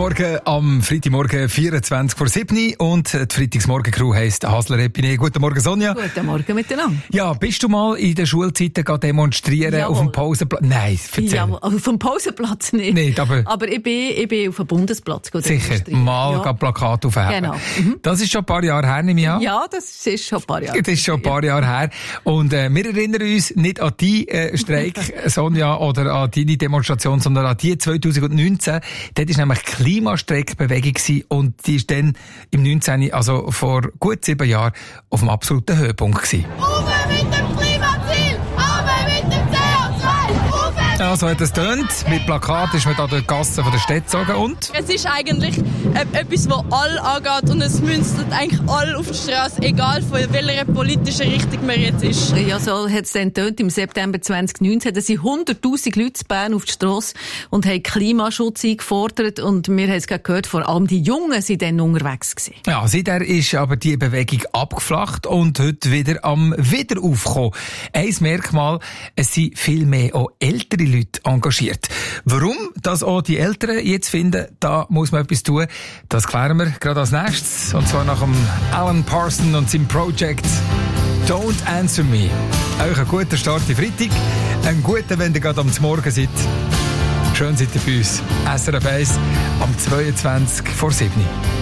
Morgen am Freitagmorgen 24 vor 7 und die Freitagsmorgen-Crew heisst Hasler Epine. Guten Morgen, Sonja. Guten Morgen miteinander. Ja, bist du mal in der Schulzeit demonstrieren? Jawohl. Auf dem Pausenplatz? Nein, erzähl. Ja, auf dem Pausenplatz nicht. Nicht, aber ich bin auf dem Bundesplatz sicher, mal Plakate aufheben. Genau. Das ist schon ein paar Jahre her, nehme ich an. Ja, das ist schon ein paar Jahre. Das ist schon ein paar Jahre her. Und wir erinnern uns nicht an deinen Streik, Sonja, oder an deine Demonstration, sondern an die 2019. Dort war nämlich Klimastreikbewegung und die ist dann im 19., also vor gut 7 Jahren, auf dem absoluten Höhepunkt gewesen. Uwe mit dem Klimaziel, aber mit dem CO2. Ja, so hat es tönt. Mit Plakat ist man da durch die Gassen von der Stadt gezogen und? Es ist eigentlich etwas, das alle angeht und es münzt eigentlich alle auf die Straße, egal von welcher politischen Richtung man jetzt ist. Ja, so hat es dann tönt. Im September 2019 da sind 100'000 Leute in Bern auf die Strasse und haben Klimaschutz eingefordert. Und wir haben es gerade gehört, vor allem die Jungen sind dann unterwegs gewesen. Ja, seither ist aber die Bewegung abgeflacht und heute wieder am Wiederaufkommen. Ein Merkmal, es sind viel mehr auch ältere Leute engagiert. Warum das auch die Älteren jetzt finden, da muss man etwas tun. Das klären wir gerade als nächstes. Und zwar nach dem Alan Parsons und seinem Projekt Don't Answer Me. Euch ein guter Start in Freitag. Ein guter, wenn ihr gerade am Morgen seid. Schön seid ihr bei uns. SRF 1 am 22 vor 7.